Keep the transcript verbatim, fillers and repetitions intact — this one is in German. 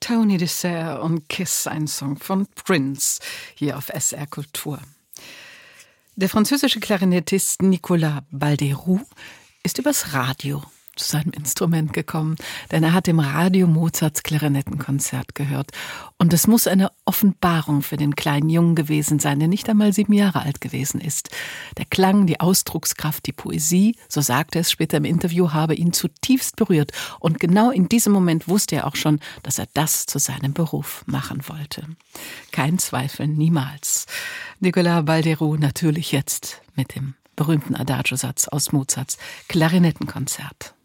Tony Dessert und Kiss, ein Song von Prince, hier auf S R Kultur. Der französische Klarinettist Nicolas Baldeyrou ist übers Radio zu seinem Instrument gekommen, denn er hat im Radio Mozarts Klarinettenkonzert gehört. Und es muss eine Offenbarung für den kleinen Jungen gewesen sein, der nicht einmal sieben Jahre alt gewesen ist. Der Klang, die Ausdruckskraft, die Poesie, so sagte er es später im Interview, habe ihn zutiefst berührt. Und genau in diesem Moment wusste er auch schon, dass er das zu seinem Beruf machen wollte. Kein Zweifel, niemals. Nicolas Baldeyrou natürlich jetzt mit dem berühmten Adagio-Satz aus Mozarts Klarinettenkonzert.